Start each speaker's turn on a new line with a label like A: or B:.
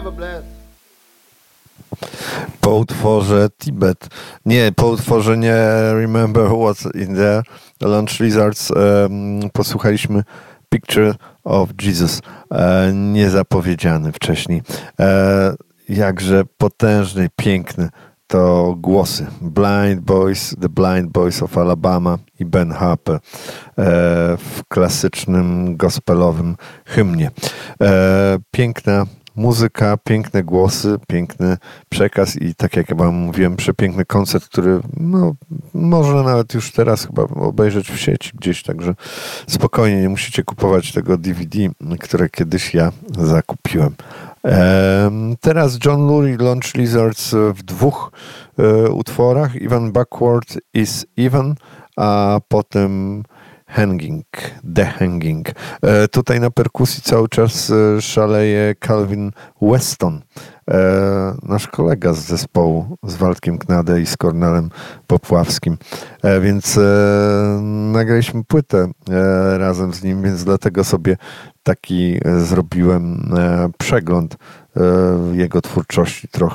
A: Never bless.
B: Po utworze Tibet, nie, po utworze nie Remember What's in There, Launch Lizards, posłuchaliśmy Picture of Jesus, niezapowiedziany wcześniej. Jakże potężny, piękny to głosy The Blind Boys of Alabama i Ben Harper w klasycznym gospelowym hymnie. Piękna muzyka, piękne głosy, piękny przekaz i tak jak ja wam mówiłem, przepiękny koncert, który można nawet już teraz chyba obejrzeć w sieci gdzieś, także spokojnie, nie musicie kupować tego DVD, które kiedyś ja zakupiłem. Teraz John Lurie, Launch Lizards w dwóch utworach, Even Backward is Even, a potem The Hanging. Tutaj na perkusji cały czas szaleje Calvin Weston, nasz kolega z zespołu, z Waldkiem Knadę i z Kornelem Popławskim. Więc nagraliśmy płytę razem z nim, więc dlatego sobie taki zrobiłem przegląd jego twórczości trochę